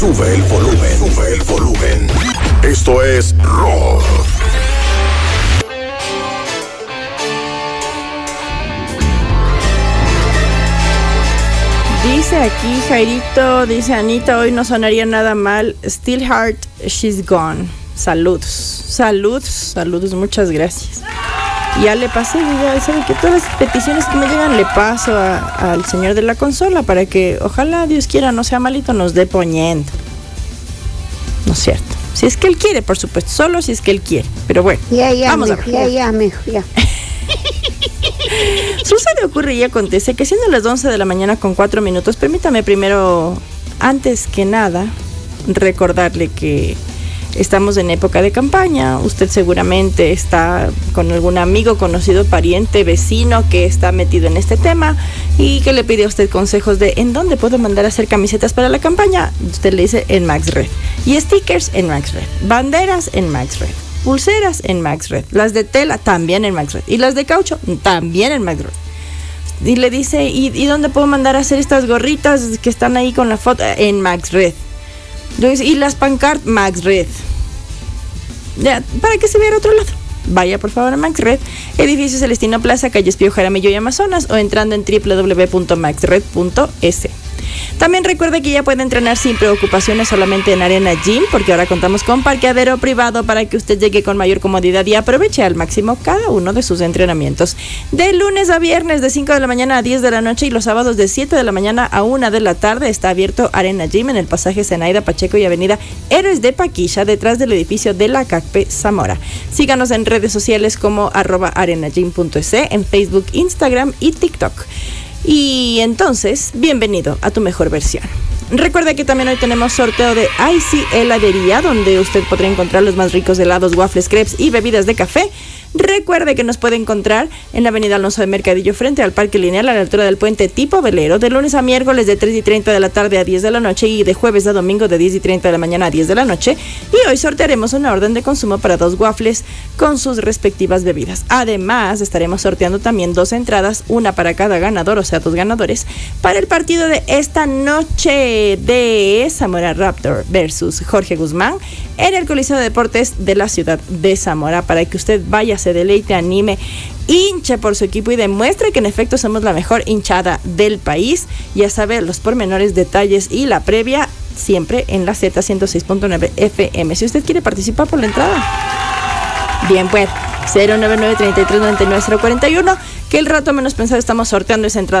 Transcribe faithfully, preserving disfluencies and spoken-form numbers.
Sube el volumen, sube el volumen. Esto es Rock. Dice aquí Jairito, dice Anita, hoy no sonaría nada mal. Still Heart, She's Gone. Saludos, saludos, saludos, muchas gracias. Ya le pasé, ya saben que todas las peticiones que me llegan le paso a, al señor de la consola para que, ojalá Dios quiera, no sea malito, nos dé poniendo. ¿No es cierto? Si es que él quiere, por supuesto, solo si es que él quiere. Pero bueno, ya, ya, vamos mijo, a ver. Ya, ya, mijo, ya. Sucede, ocurre y acontece que siendo las once de la mañana con cuatro minutos, permítame primero, antes que nada, recordarle que estamos en época de campaña. Usted seguramente está con algún amigo, conocido, pariente, vecino que está metido en este tema y que le pide a usted consejos de en dónde puedo mandar a hacer camisetas para la campaña. Usted le dice en MaxRed. Y stickers en MaxRed. Banderas en MaxRed. Pulseras en MaxRed. Las de tela también en MaxRed. Y las de caucho también en MaxRed. Y le dice, ¿y, ¿y dónde puedo mandar a hacer estas gorritas que están ahí con la foto? En MaxRed. Y las pancartas, MaxRed. Ya, para que se vea al otro lado. Vaya por favor a MaxRed, edificio Celestino Plaza, calle Espío Jaramillo y Amazonas, o entrando en doble u doble u doble u punto maxred punto es. También recuerde que ya puede entrenar sin preocupaciones solamente en Arena Gym, porque ahora contamos con parqueadero privado para que usted llegue con mayor comodidad y aproveche al máximo cada uno de sus entrenamientos. De lunes a viernes de cinco de la mañana a diez de la noche y los sábados de siete de la mañana a una de la tarde está abierto Arena Gym en el pasaje Zenaida Pacheco y avenida Héroes de Paquilla, detrás del edificio de la C A C P Zamora. Síganos en redes sociales como arroba arenagym punto es, en Facebook, Instagram y TikTok. Y entonces, bienvenido a tu mejor versión. Recuerda que también hoy tenemos sorteo de Icy Heladería, donde usted podrá encontrar los más ricos helados, waffles, crepes y bebidas de café. Recuerde que nos puede encontrar en la avenida Alonso de Mercadillo frente al Parque Lineal a la altura del puente tipo velero, de lunes a miércoles de tres y treinta de la tarde a diez de la noche y de jueves a domingo de diez y treinta de la mañana a diez de la noche. Y hoy sortearemos una orden de consumo para dos waffles con sus respectivas bebidas. Además, estaremos sorteando también dos entradas, una para cada ganador, o sea, dos ganadores, para el partido de esta noche de Zamora Raptor versus Jorge Guzmán en el Coliseo de Deportes de la ciudad de Zamora, para que usted vaya, se deleite, anime, hinche por su equipo y demuestre que en efecto somos la mejor hinchada del país. Ya sabe, los pormenores, detalles y la previa siempre en la Z ciento seis punto nueve F M. Si usted quiere participar por la entrada, bien, pues cero nueve nueve, treinta y tres, noventa y nueve, cero cuarenta y uno, que el rato menos pensado estamos sorteando esa entrada